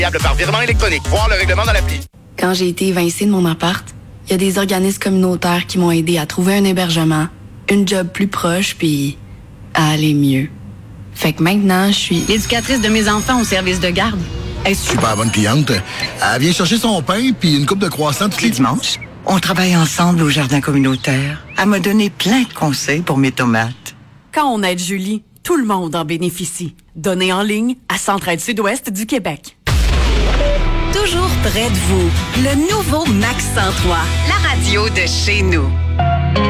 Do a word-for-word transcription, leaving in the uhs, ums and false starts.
Par virement électronique. Voir le règlement dans l'appli. Quand j'ai été évincée de mon appart, il y a des organismes communautaires qui m'ont aidé à trouver un hébergement, une job plus proche, puis à aller mieux. Fait que maintenant, je suis l'éducatrice de mes enfants au service de garde. Est-ce super bonne cliente. Elle vient chercher son pain puis une coupe de croissants tous les dimanches. On travaille ensemble au jardin communautaire. Elle m'a donné plein de conseils pour mes tomates. Quand on aide Julie, tout le monde en bénéficie. Donnez en ligne à Centraide Sud-Ouest du Québec. Toujours près de vous, le nouveau Max cent trois, la radio de chez nous.